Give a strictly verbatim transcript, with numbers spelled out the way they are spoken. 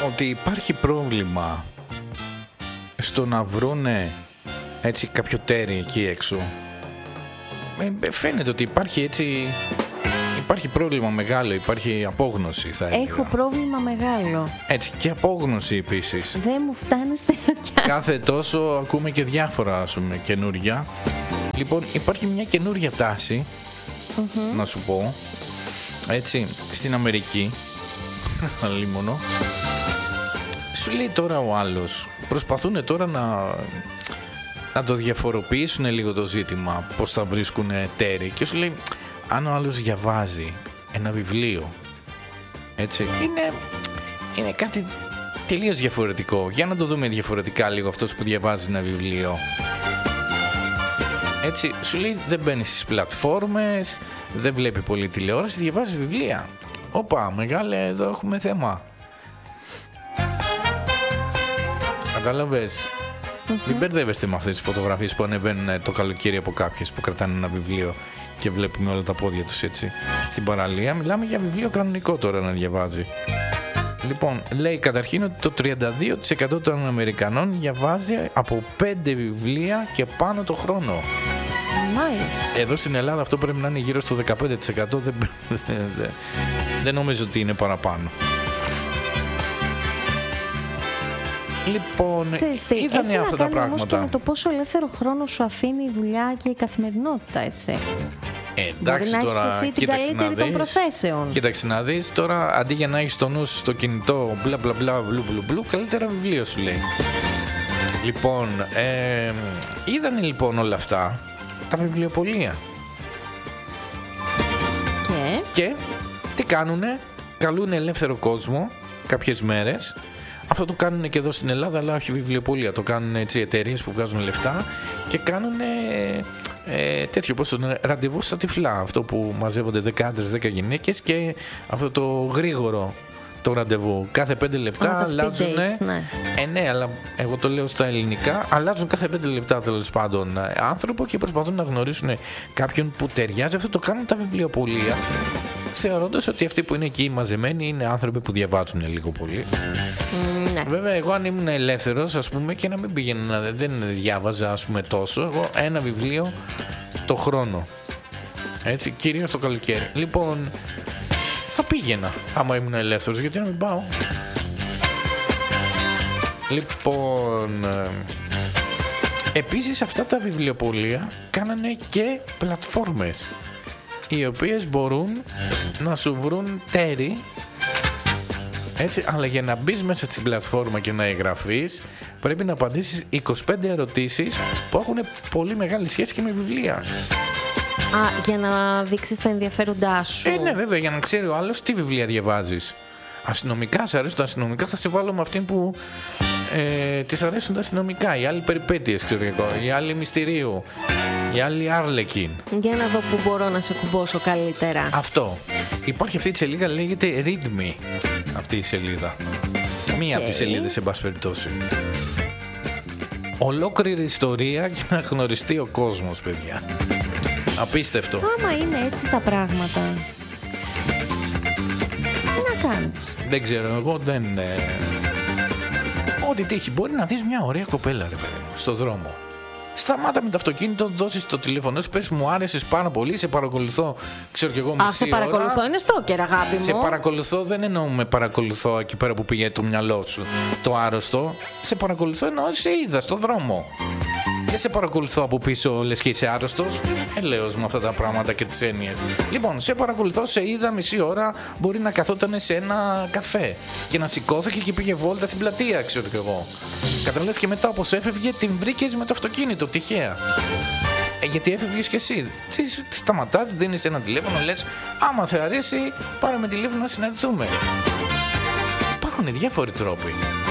ότι υπάρχει πρόβλημα στο να βρούνε έτσι κάποιο τέρι εκεί έξω. Ε, φαίνεται ότι υπάρχει έτσι... Υπάρχει πρόβλημα μεγάλο, υπάρχει απόγνωση θα έλεγα. Έχω πρόβλημα μεγάλο. Έτσι, και απόγνωση επίσης. Δεν μου φτάνει στελοκιά. Κάθε τόσο ακούμε και διάφορα, ας πούμε, καινούρια. Λοιπόν, υπάρχει μια καινούρια τάση, mm-hmm. να σου πω, έτσι, στην Αμερική, αλίμονο. Σου λέει τώρα ο άλλος, προσπαθούν τώρα να, να το διαφοροποιήσουν λίγο το ζήτημα, πώς θα βρίσκουν τέρι. Και σου λέει, αν ο άλλος διαβάζει ένα βιβλίο, έτσι, είναι, είναι κάτι τελείως διαφορετικό. Για να το δούμε διαφορετικά λίγο αυτός που διαβάζει ένα βιβλίο. Έτσι, σου λέει δεν μπαίνει στις πλατφόρμες, δεν βλέπει πολύ τηλεόραση, διαβάζει βιβλία. Όπα, μεγάλε, εδώ έχουμε θέμα. Κατάλαβες. Mm-hmm. Μην μπερδεύεστε με αυτές τις φωτογραφίες που ανεβαίνουν το καλοκαίρι από κάποιες που κρατάνε ένα βιβλίο και βλέπουμε όλα τα πόδια τους έτσι στην παραλία. Μιλάμε για βιβλίο κανονικό τώρα να διαβάζει. Λοιπόν, λέει καταρχήν ότι το τριάντα δύο τοις εκατό των Αμερικανών διαβάζει από πέντε βιβλία και πάνω το χρόνο. Nice. Εδώ στην Ελλάδα αυτό πρέπει να είναι γύρω στο δεκαπέντε τοις εκατό. Δεν, δεν, δεν, δεν νομίζω ότι είναι παραπάνω. Λοιπόν, είδανε αυτά τα πράγματα. Όμως και με το πόσο ελεύθερο χρόνο σου αφήνει η δουλειά και η καθημερινότητα, έτσι. Ε, εντάξει, μπορεί να τώρα, έχεις εσύ την καλύτερη των προθέσεων. Κοίταξε να δεις, τώρα αντί για να έχεις το νου στο κινητό μπλα μπλα μπλα μπλου μπλου μπλου, καλύτερα βιβλίο σου λέει. Λοιπόν, ε, είδανε λοιπόν όλα αυτά τα βιβλιοπωλεία. Και, και τι κάνουνε, καλούν ελεύθερο κόσμο κάποιες μέρες. Αυτό το κάνουν και εδώ στην Ελλάδα, αλλά όχι βιβλιοπωλεία. Το κάνουν έτσι εταιρείες που βγάζουν λεφτά και κάνουν ε, τέτοιο πώς το λένε, ραντεβού στα τυφλά. Αυτό που μαζεύονται δέκα άντρες, δέκα γυναίκες και αυτό το γρήγορο το ραντεβού. Κάθε πέντε λεπτά oh, αλλάζουν. Ναι. Ε, ναι, αλλά εγώ το λέω στα ελληνικά. Αλλάζουν κάθε πέντε λεπτά τέλος πάντων άνθρωπο και προσπαθούν να γνωρίσουν κάποιον που ταιριάζει. Αυτό το κάνουν τα βιβλιοπωλεία. Θεωρώντας ότι αυτοί που είναι εκεί μαζεμένοι είναι άνθρωποι που διαβάζουν λίγο πολύ. Mm, ναι. Βέβαια, εγώ αν ήμουν ελεύθερος, ας πούμε, και να μην πήγαινα, δεν διάβαζα, ας πούμε, τόσο. Εγώ ένα βιβλίο το χρόνο. Έτσι, κυρίως το καλοκαίρι. Λοιπόν, θα πήγαινα άμα ήμουν ελεύθερος, γιατί να μην πάω. Λοιπόν, επίσης αυτά τα βιβλιοπωλεία κάνανε και πλατφόρμες, οι οποίες μπορούν να σου βρουν τέρι, έτσι, αλλά για να μπεις μέσα στην πλατφόρμα και να εγγραφείς πρέπει να απαντήσεις είκοσι πέντε ερωτήσεις που έχουν πολύ μεγάλη σχέση και με βιβλία. Α, για να δείξεις τα ενδιαφέροντά σου. Ε, ναι, βέβαια, για να ξέρει ο άλλος τι βιβλία διαβάζεις. Αστυνομικά, σε αρέσουν τα αστυνομικά, θα σε βάλω με αυτήν που ε, της αρέσουν τα αστυνομικά. Οι άλλοι περιπέτειες, ξέρω εγώ. Οι άλλοι μυστηρίου. Οι άλλοι Άρλεκιν. Για να δω που μπορώ να σε κουμπώσω καλύτερα. Αυτό. Υπάρχει αυτή η σελίδα, λέγεται Read Me. Αυτή η σελίδα. Okay. Μία από τις σελίδες, εν πάση περιπτώσει. Ολόκληρη ιστορία για να γνωριστεί ο κόσμος, παιδιά. Απίστευτο. Άμα είναι έτσι τα πράγματα, τι να κάνεις. Δεν ξέρω, εγώ δεν... Ε... Ό,τι τύχει, μπορεί να δεις μια ωραία κοπέλα, ρε παιδί, στο δρόμο. Σταμάτα με το αυτοκίνητο, δώσεις το τηλέφωνο σου, πες μου άρεσες πάρα πολύ, σε παρακολουθώ, ξέρω κι εγώ μισή ώρα. Α, σε παρακολουθώ, ώρα. Είναι στόκερ, αγάπη μου. Σε παρακολουθώ, δεν εννοώ με παρακολουθώ εκεί πέρα που πήγε το μυαλό σου, το άρρωστο. Σε παρακολουθώ, εννοώ σε είδα στο δρόμο. Δεν σε παρακολουθώ από πίσω, λες και είσαι άρρωστος. Ελέος με αυτά τα πράγματα και τις έννοιες. Λοιπόν, σε παρακολουθώ, σε είδα μισή ώρα. Μπορεί να καθόταν σε ένα καφέ και να σηκώθηκε και πήγε βόλτα στην πλατεία, ξέρω κι εγώ. Καταλαβαίνεις, και μετά όπως έφευγε, την βρήκες με το αυτοκίνητο, τυχαία. Ε, γιατί έφευγες κι εσύ. Τι σταματάς, δίνεις ένα τηλέφωνο, λες, άμα θα αρέσει, πάρε με τηλέφωνο να συναντηθούμε. Υπάρχουν διάφοροι τρόποι.